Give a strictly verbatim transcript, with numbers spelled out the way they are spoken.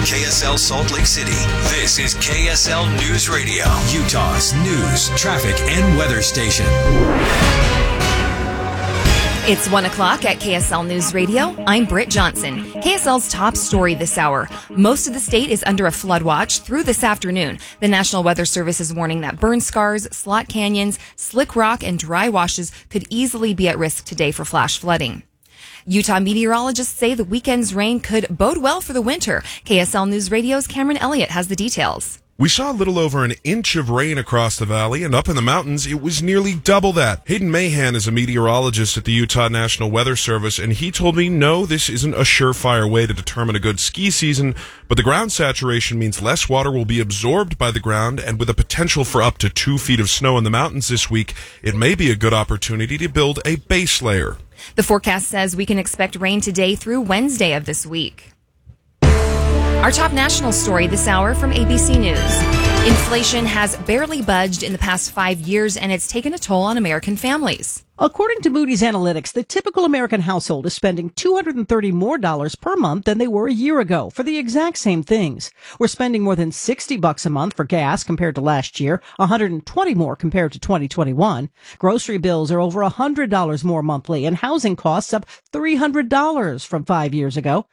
K S L Salt Lake City. This is K S L News Radio, Utah's news, traffic, and weather station. It's one o'clock at K S L News Radio. I'm Britt Johnson. K S L's top story this hour. Most of the state is under a flood watch through this afternoon. The National Weather Service is warning that burn scars, slot canyons, slick rock, and dry washes could easily be at risk today for flash flooding. Utah meteorologists say the weekend's rain could bode well for the winter. K S L News Radio's Cameron Elliott has the details. We saw a little over an inch of rain across the valley, and up in the mountains, it was nearly double that. Hayden Mahan is a meteorologist at the Utah National Weather Service, and he told me, no, this isn't a surefire way to determine a good ski season, but the ground saturation means less water will be absorbed by the ground, and with a potential for up to two feet of snow in the mountains this week, it may be a good opportunity to build a base layer. The forecast says we can expect rain today through Wednesday of this week. Our top national story this hour from A B C News. Inflation has barely budged in the past five years, and it's taken a toll on American families. According to Moody's Analytics, the typical American household is spending two hundred thirty more dollars per month than they were a year ago for the exact same things. We're spending more than sixty bucks a month for gas compared to last year, one hundred twenty more compared to twenty twenty-one. Grocery bills are over one hundred dollars more monthly, and housing costs up three hundred dollars from five years ago.